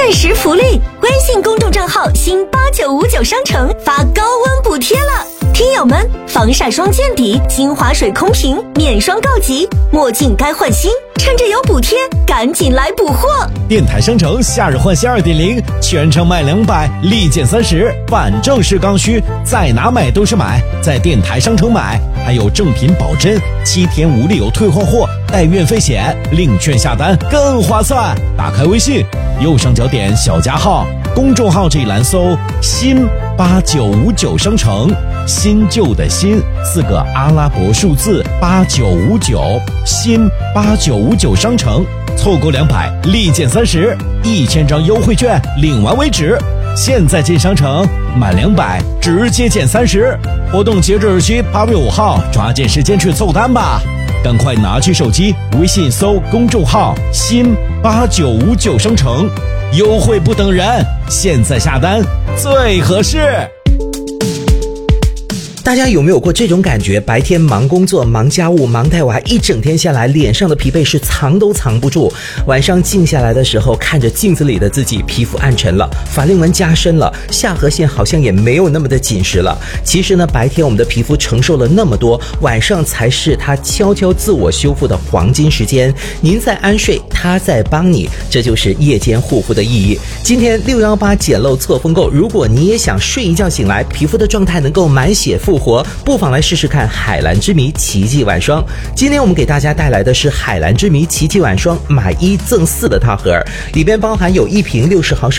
限时福利，微信公众账号新8959商城发高温补贴了。听友们，防晒霜见底，精华水空瓶，面霜告急，墨镜该换新，趁着有补贴，赶紧来补货！ 电台商城夏日换新 2.0， 全程卖200，立减30，反正是刚需，在哪买都是买，在电台商城买，还有正品保真，7天无理由退换货，带运费险，领券下单更划算。打开微信，右上角点小加号，公众号这一栏搜新8959商城，新旧的新4个阿拉伯数字8959，新8959商城，凑够200立减30，1000张优惠券领完为止。现在进商城满200直接减30，活动截止日期8月5号，抓紧时间去凑单吧！赶快拿起手机，微信搜公众号新8959商城，优惠不等人，现在下单最合适。 大家有没有过这种感觉？白天忙工作、忙家务、忙带娃，一整天下来，脸上的疲惫是藏都藏不住。晚上静下来的时候，看着镜子里的自己，皮肤暗沉了，法令纹加深了，下颌线好像也没有那么的紧实了。其实呢，白天我们的皮肤承受了那么多，晚上才是它悄悄自我修复的黄金时间。您在安睡，它在帮你，这就是夜间护肤的意义。今天618捡漏错峰购，如果你也想睡一觉醒来，皮肤的状态能够满血复活，不妨来试试看海蓝之谜奇迹晚霜。今天我们给大家带来的是海蓝之谜奇迹晚霜买1赠4的套盒，里边包含有1瓶60毫升